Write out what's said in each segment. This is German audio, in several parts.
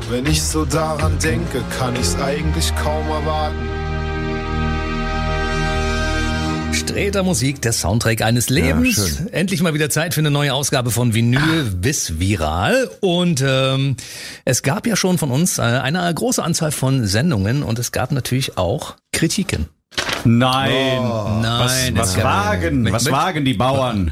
Wenn ich so daran denke, kann ich's eigentlich kaum erwarten. Sträter Musik, der Soundtrack eines Lebens. Ja, endlich mal wieder Zeit für eine neue Ausgabe von Vinyl bis Viral. Und es gab ja schon von uns eine große Anzahl von Sendungen und es gab natürlich auch Kritiken. Nein, Nein, was wagen die Bauern?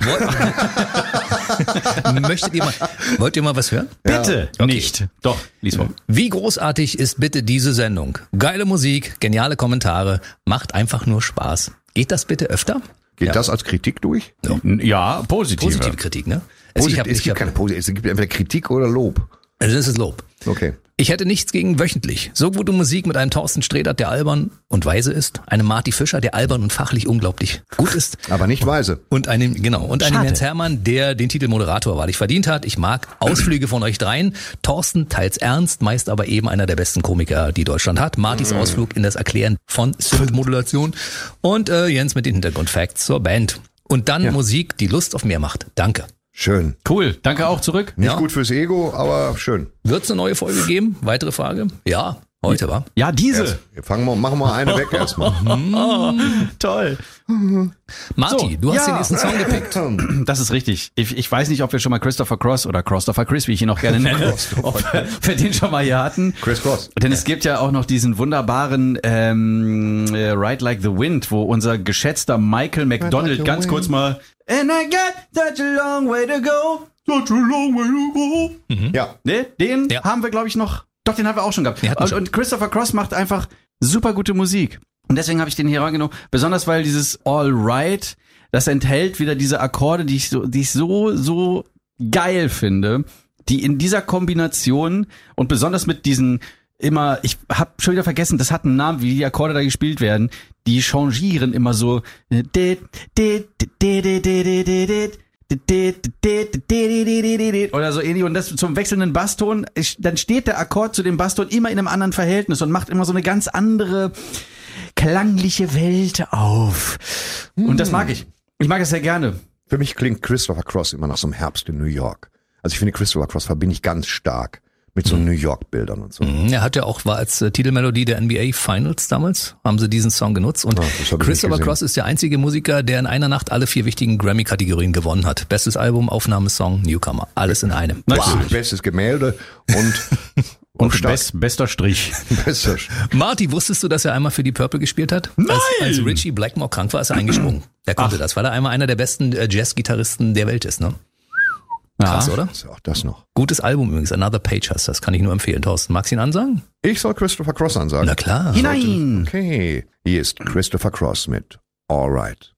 Wollt ihr mal was hören? Bitte Okay. nicht. Doch, lies vor. Wie großartig ist bitte diese Sendung? Geile Musik, geniale Kommentare, macht einfach nur Spaß. Geht das bitte öfter? Geht das als Kritik durch? Ja, positive. Positive Kritik, ne? Es gibt keine Positive, es gibt entweder Kritik oder Lob. Also das ist Lob. Okay. Ich hätte nichts gegen wöchentlich. So gute Musik mit einem Thorsten Strätert, der albern und weise ist, einem Marty Fischer, der albern und fachlich unglaublich gut ist. Aber nicht weise. Und einem Jens Hermann, der den Titel Moderator wahrlich verdient hat. Ich mag Ausflüge von euch dreien. Thorsten teils ernst, meist aber eben einer der besten Komiker, die Deutschland hat. Martys Ausflug in das Erklären von Synth-Modulation und Jens mit den Hintergrundfacts zur Band. Und dann Musik, die Lust auf mehr macht. Danke. Schön. Cool, danke auch zurück. Nicht gut fürs Ego, aber schön. Wird es eine neue Folge geben? Weitere Frage? Ja, heute war. Ja, diese. Machen wir eine weg erstmal. Toll. Marty, So, du hast ja. den nächsten Song gepickt. Das ist richtig. Ich weiß nicht, ob wir schon mal Christopher Cross oder Christopher Chris, wie ich ihn auch gerne nenne, ob wir den schon mal hier hatten. Chris Cross. Denn es gibt ja auch noch diesen wunderbaren Ride Like the Wind, wo unser geschätzter Michael McDonald Like the ganz Wind. kurz mal And I got such a long way to go, such a long way to go. Ja. Ne? Den Ja. haben wir, glaube ich, noch. Doch, den haben wir auch schon gehabt. Wir hatten schon. Und Christopher Cross macht einfach super gute Musik. Und deswegen habe ich den hier reingenommen. Besonders weil dieses All Right, das enthält wieder diese Akkorde, die ich so geil finde, die in dieser Kombination und besonders mit diesen ich habe schon wieder vergessen, das hat einen Namen, wie die Akkorde da gespielt werden, die changieren immer so oder so ähnlich und das zum wechselnden Basston, dann steht der Akkord zu dem Basston immer in einem anderen Verhältnis und macht immer so eine ganz andere klangliche Welt auf. Und das mag ich. Ich mag es sehr gerne. Für mich klingt Christopher Cross immer nach so einem Herbst in New York. Also ich finde Christopher Cross verbinde ich ganz stark mit so New York-Bildern und so. Er hat ja auch, war als Titelmelodie der NBA Finals damals, haben sie diesen Song genutzt. Und das hab ich nicht Christopher gesehen. Cross ist der einzige Musiker, der in einer Nacht alle 4 wichtigen Grammy-Kategorien gewonnen hat. Bestes Album, Aufnahmesong, Newcomer. Alles in einem. Bestes Gemälde und Bester Strich. besser. Marty, wusstest du, dass er einmal für die Purple gespielt hat? Nein! Als Richie Blackmore krank war, ist er eingesprungen. Der konnte das, weil er einmal einer der besten Jazz-Gitarristen der Welt ist, ne? Krass, oder? Ist auch das noch. Gutes Album übrigens, Another Page heißt das, kann ich nur empfehlen. Thorsten, magst du ihn ansagen? Ich soll Christopher Cross ansagen. Na klar. Hinein! Okay. Hier ist Christopher Cross mit All Right.